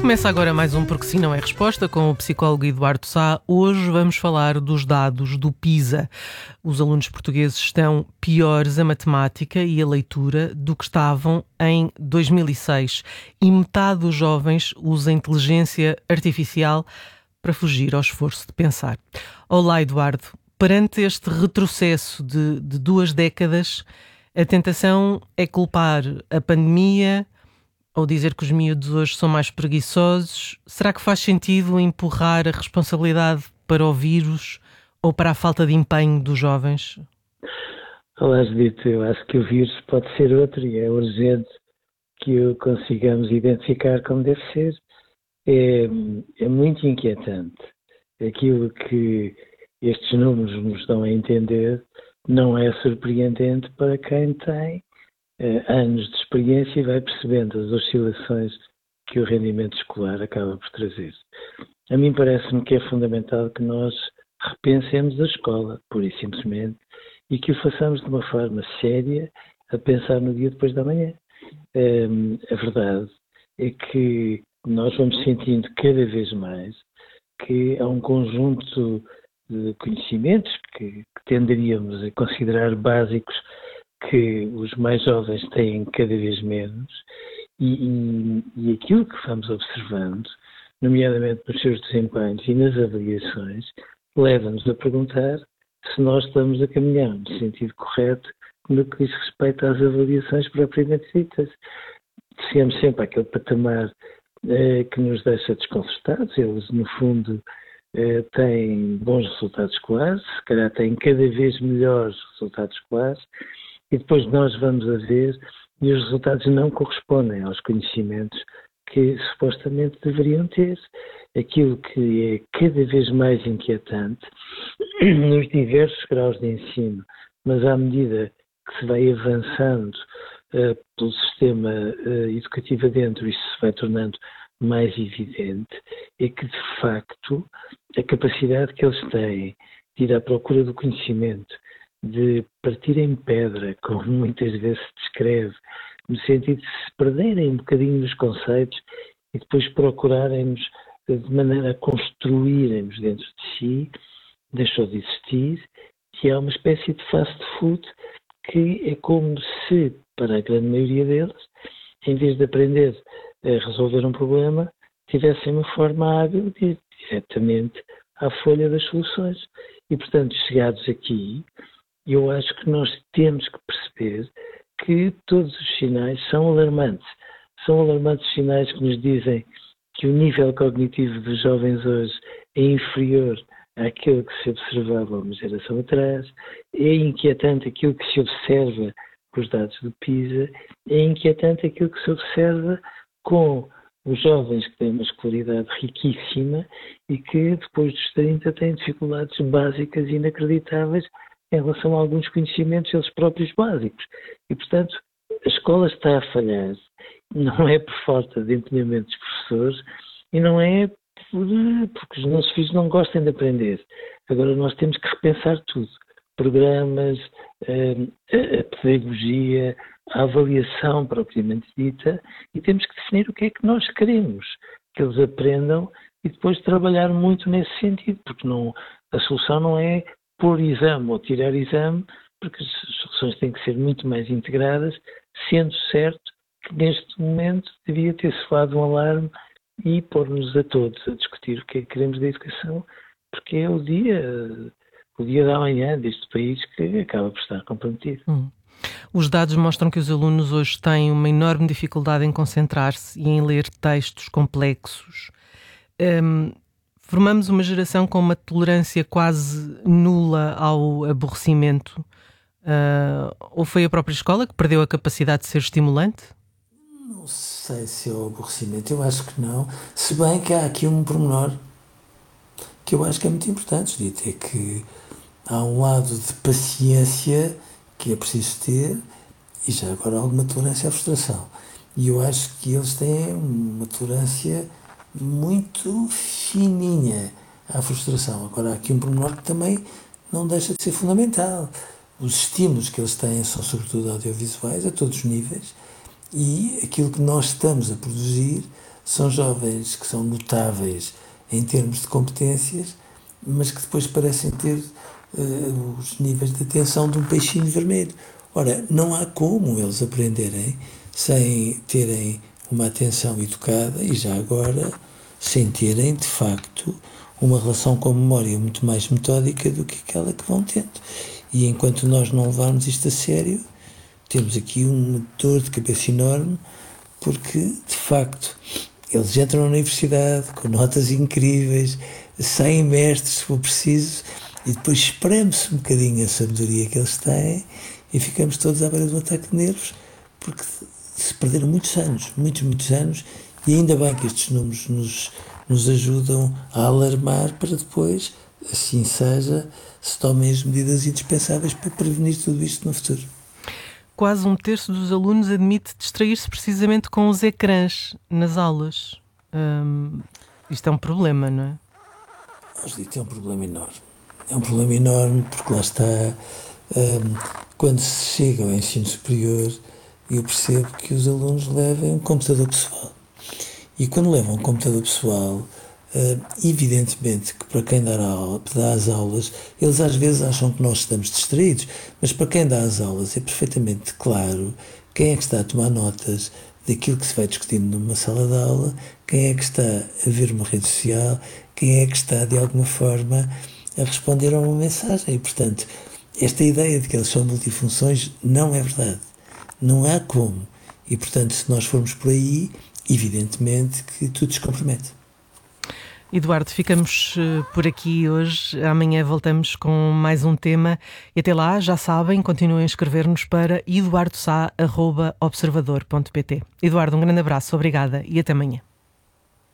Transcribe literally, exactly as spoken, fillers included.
Começa agora mais um Porque Sim Não É Resposta com o psicólogo Eduardo Sá. Hoje vamos falar dos dados do PISA. Os alunos portugueses estão piores a matemática e a leitura do que estavam em dois mil e seis e metade dos jovens usa inteligência artificial para fugir ao esforço de pensar. Olá, Eduardo. Perante este retrocesso de, de duas décadas, a tentação é culpar a pandemia ou dizer que os miúdos hoje são mais preguiçosos. Será que faz sentido empurrar a responsabilidade para o vírus ou para a falta de empenho dos jovens? Olá, Judito. Eu acho que o vírus pode ser outro e é urgente que o consigamos identificar como deve ser. É, é muito inquietante. Aquilo que estes números nos dão a entender não é surpreendente para quem tem eh, anos de experiência e vai percebendo as oscilações que o rendimento escolar acaba por trazer. A mim parece-me que é fundamental que nós repensemos a escola, pura e simplesmente, e que o façamos de uma forma séria, a pensar no dia depois da manhã. Eh, a verdade é que nós vamos sentindo cada vez mais que há um conjunto de conhecimentos que, que tenderíamos a considerar básicos que os mais jovens têm cada vez menos e, e, e aquilo que vamos observando, nomeadamente nos seus desempenhos e nas avaliações, leva-nos a perguntar se nós estamos a caminhar no sentido correto no que diz respeito às avaliações propriamente ditas. Chegamos sempre àquele patamar eh, que nos deixa desconfortados. Eles, no fundo, eh, têm bons resultados escolares, se calhar têm cada vez melhores resultados escolares, e depois nós vamos a ver e os resultados não correspondem aos conhecimentos que supostamente deveriam ter. Aquilo que é cada vez mais inquietante nos diversos graus de ensino, mas à medida que se vai avançando uh, pelo sistema uh, educativo adentro, isso se vai tornando mais evidente, é que de facto a capacidade que eles têm de ir à procura do conhecimento, de partir em pedra, como muitas vezes se descreve, no sentido de se perderem um bocadinho nos conceitos e depois procurarem-nos de maneira a construírem-nos dentro de si, deixou de existir, que é uma espécie de fast food que é como se, para a grande maioria deles, em vez de aprender a resolver um problema, tivessem uma forma hábil de ir diretamente à folha das soluções. E, portanto, chegados aqui, eu acho que nós temos que perceber que todos os sinais são alarmantes. São alarmantes os sinais que nos dizem que o nível cognitivo dos jovens hoje é inferior àquele que se observava uma geração atrás. É inquietante aquilo que se observa com os dados do PISA. É inquietante aquilo que se observa com os jovens que têm uma escolaridade riquíssima e que depois dos trinta têm dificuldades básicas e inacreditáveis em relação a alguns conhecimentos eles próprios básicos. E, portanto, a escola está a falhar. Não é por falta de empenhamento dos professores e não é por, porque os nossos filhos não gostem de aprender. Agora nós temos que repensar tudo. Programas, a pedagogia, a avaliação propriamente dita, e temos que definir o que é que nós queremos que eles aprendam e depois trabalhar muito nesse sentido, porque não, a solução não é pôr exame ou tirar exame, porque as soluções têm que ser muito mais integradas, sendo certo que neste momento devia ter soado um alarme e pôr-nos a todos a discutir o que é que queremos da educação, porque é o dia, o dia da manhã deste país que acaba por estar comprometido. Hum. Os dados mostram que os alunos hoje têm uma enorme dificuldade em concentrar-se e em ler textos complexos. Um, formamos uma geração com uma tolerância quase nula ao aborrecimento. Uh, ou foi a própria escola que perdeu a capacidade de ser estimulante? Não sei se é o aborrecimento, eu acho que não. Se bem que há aqui um pormenor que eu acho que é muito importante, Dito, é que há um lado de paciência que é preciso ter e já agora alguma tolerância à frustração. E eu acho que eles têm uma tolerância muito fininha à frustração. Agora há aqui um pormenor que também não deixa de ser fundamental. Os estímulos que eles têm são sobretudo audiovisuais, a todos os níveis, e aquilo que nós estamos a produzir são jovens que são notáveis em termos de competências, mas que depois parecem ter uh, os níveis de atenção de um peixinho vermelho. Ora, não há como eles aprenderem sem terem uma atenção educada e já agora sem terem, de facto, uma relação com a memória muito mais metódica do que aquela que vão tendo. E enquanto nós não levarmos isto a sério, temos aqui uma dor de cabeça enorme, porque, de facto, eles entram na universidade com notas incríveis, saem mestres, se for preciso, e depois espreme-se um bocadinho a sabedoria que eles têm e ficamos todos à beira de um ataque de nervos, porque se perderam muitos anos, muitos, muitos anos, e ainda bem que estes números nos, nos ajudam a alarmar para depois, assim seja, se tomem as medidas indispensáveis para prevenir tudo isto no futuro. Quase um terço dos alunos admite distrair-se precisamente com os ecrãs nas aulas. Hum, isto é um problema, não é? Isto é um problema enorme. É um problema enorme porque lá está, hum, quando se chega ao ensino superior, eu percebo que os alunos levam um computador pessoal. E quando levam um computador pessoal, Uh, evidentemente que para quem dá, aula, dá as aulas, eles às vezes acham que nós estamos distraídos, mas para quem dá as aulas é perfeitamente claro quem é que está a tomar notas daquilo que se vai discutindo numa sala de aula, quem é que está a ver uma rede social, quem é que está de alguma forma a responder a uma mensagem. E, portanto, esta ideia de que eles são multifunções não é verdade. Não há como. E, portanto, se nós formos por aí, evidentemente que tudo se compromete. Eduardo, ficamos por aqui hoje. Amanhã voltamos com mais um tema. E até lá, já sabem, continuem a escrever-nos para eduardo sá arroba observador ponto pt. Eduardo, um grande abraço, obrigada e até amanhã.